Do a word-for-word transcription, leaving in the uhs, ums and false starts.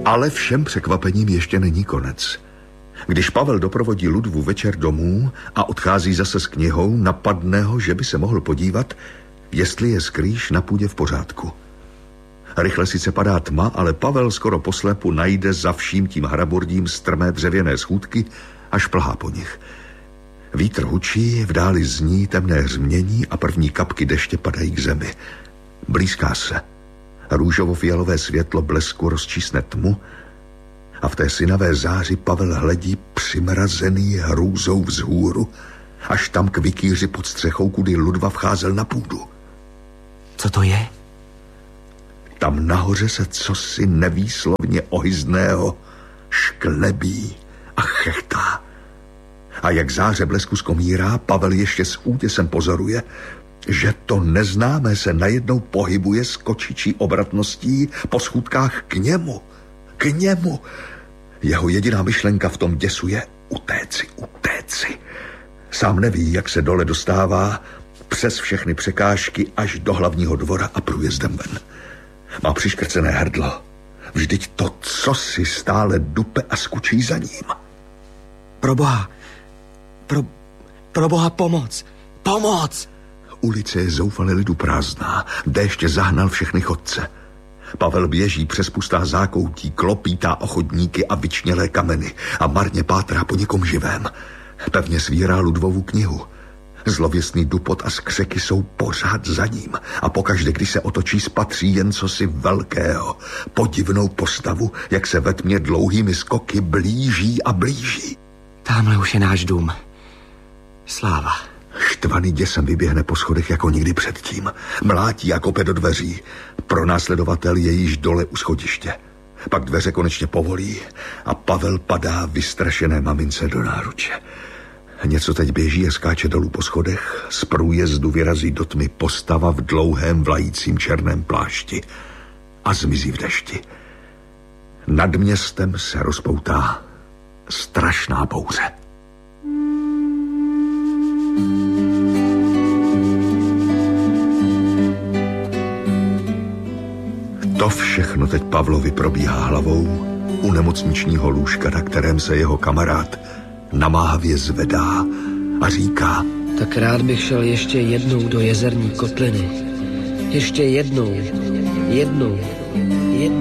Ale všem překvapením ještě není konec. Když Pavel doprovodí Ludvu večer domů a odchází zase s knihou, napadne ho, že by se mohl podívat, jestli je skrýš na půdě v pořádku. Rychle sice padá tma, ale Pavel skoro poslepu najde za vším tím hraburdím strmé dřevěné schůdky a šplhá po nich. Vítr hučí, v dáli zní temné hřmění a první kapky deště padají k zemi. Blízká se. Růžovo-fialové světlo blesku rozčísne tmu a v té synavé záři Pavel hledí přimrazený hrůzou vzhůru, až tam k vikýři pod střechou, kudy Ludva vcházel na půdu. Co to je? Tam nahoře se cosi nevýslovně ohyzného šklebí a chechtá. A jak záře blesku skomírá, Pavel ještě s úděsem pozoruje, že to neznámé se najednou pohybuje s kočičí obratností po schůdkách k němu. K němu. Jeho jediná myšlenka v tom děsu je utéci, utéci. Sám neví, jak se dole dostává přes všechny překážky až do hlavního dvora a průjezdem ven. Má přiškrcené hrdlo. Vždyť to cosi stále dupe a skučí za ním. Proboha, pro, proboha pomoc, pomoc! Ulice je zoufale lidu prázdná, déšť zahnal všechny chodce. Pavel běží přes pustá zákoutí, klopítá o chodníky a vyčnělé kameny a marně pátrá po někom živém. Pevně svírá Ludvovu knihu. Zlověstný dupot a skřeky jsou pořád za ním a pokaždé, když se otočí, spatří jen cosi velkého, podivnou postavu, jak se ve tmě dlouhými skoky blíží a blíží. Támhle už je náš dům. Sláva. Štvaný děsem vyběhne po schodech jako nikdy předtím. Mlátí a kope do dveří. Pronásledovatel je již dole u schodiště. Pak dveře konečně povolí a Pavel padá vystrašené mamince do náruče. Něco teď běží a skáče dolů po schodech. Z průjezdu vyrazí do tmy postava v dlouhém vlajícím černém plášti a zmizí v dešti. Nad městem se rozpoutá strašná bouře. To všechno teď Pavlovi probíhá hlavou u nemocničního lůžka, na kterém se jeho kamarád namáhavě zvedá a říká: Tak rád bych šel ještě jednou do jezerní kotliny. Ještě jednou, jednou.